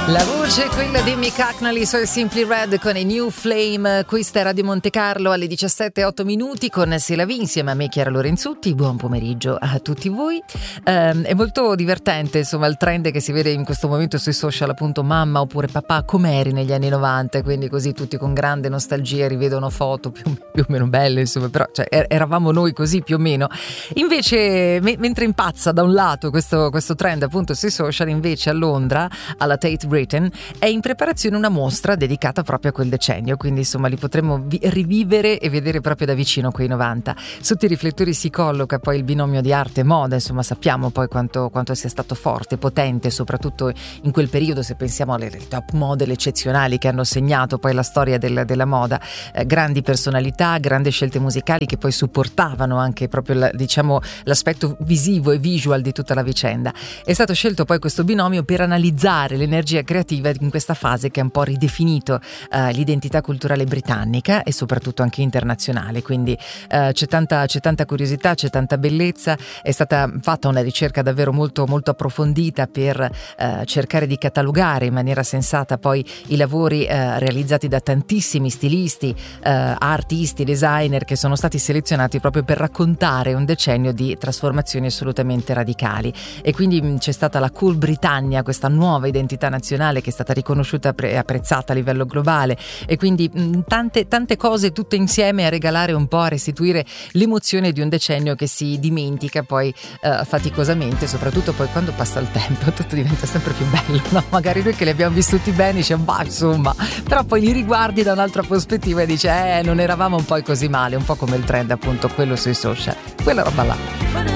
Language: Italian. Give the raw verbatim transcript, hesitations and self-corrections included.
La voce è quella di Mick Hucknall, i suoi Simply Red con i New Flame. Questa è Radio Monte Carlo alle diciassette e otto minuti con Selavi insieme a me, Chiara Lorenzutti. Buon pomeriggio a tutti voi. Um, è molto divertente insomma il trend che si vede in questo momento sui social, appunto mamma oppure papà com'eri negli anni novanta, quindi così tutti con grande nostalgia rivedono foto più, più o meno belle, insomma, però cioè, eravamo noi così più o meno. Invece me, mentre impazza da un lato questo, questo trend appunto sui social, invece a Londra alla Tate Britain è in preparazione una mostra dedicata proprio a quel decennio, quindi insomma li potremo vi- rivivere e vedere proprio da vicino quei novanta. Sotto i riflettori si colloca poi il binomio di arte e moda, insomma sappiamo poi quanto, quanto sia stato forte, potente, soprattutto in quel periodo, se pensiamo alle top model eccezionali che hanno segnato poi la storia del, della moda, eh, grandi personalità, grandi scelte musicali che poi supportavano anche proprio la, diciamo l'aspetto visivo e visual di tutta la vicenda. È stato scelto poi questo binomio per analizzare l'energia creativa in questa fase che ha un po' ridefinito uh, l'identità culturale britannica e soprattutto anche internazionale, quindi uh, c'è tanta, c'è tanta curiosità, c'è tanta bellezza. È stata fatta una ricerca davvero molto, molto approfondita per uh, cercare di catalogare in maniera sensata poi i lavori uh, realizzati da tantissimi stilisti, uh, artisti, designer che sono stati selezionati proprio per raccontare un decennio di trasformazioni assolutamente radicali. E quindi mh, c'è stata la Cool Britannia, questa nuova identità nazionale che è stata riconosciuta e apprezzata a livello globale, e quindi mh, tante, tante cose tutte insieme a regalare un po', a restituire l'emozione di un decennio che si dimentica poi uh, faticosamente, soprattutto poi quando passa il tempo tutto diventa sempre più bello, no? Magari noi che li abbiamo vissuti bene diciamo bah insomma, però poi li riguardi da un'altra prospettiva e dici eh non eravamo un po' così male, un po' come il trend appunto quello sui social, quella roba là.